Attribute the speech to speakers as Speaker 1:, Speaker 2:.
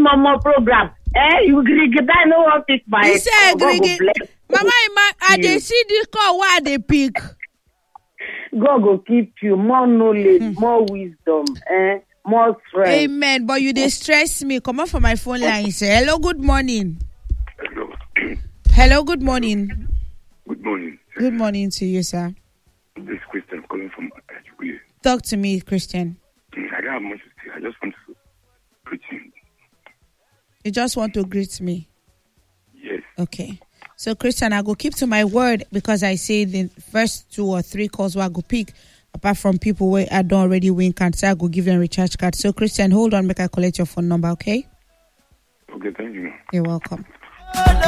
Speaker 1: more program. You get I know what is my.
Speaker 2: You say Mama, I dey see this call why they pick.
Speaker 1: God go keep you more knowledge, more wisdom, more strength.
Speaker 2: Amen. But you dey stress me. Come on for my phone line. Say hello, good morning.
Speaker 3: Hello.
Speaker 2: Hello, good morning.
Speaker 3: Good morning.
Speaker 2: Good morning to you, sir.
Speaker 3: This is Christian calling from Ajiguye.
Speaker 2: Talk to me, Christian.
Speaker 3: I don't have much to say. I just want to greet you.
Speaker 2: You just want to greet me?
Speaker 3: Yes.
Speaker 2: Okay. So, Christian, I go keep to my word because I say the first 2 or 3 calls where I go pick, apart from people where I don't already win cards, so I go give them recharge card. So, Christian, hold on, make I collect your phone number, okay?
Speaker 3: Okay, thank you.
Speaker 2: You're welcome.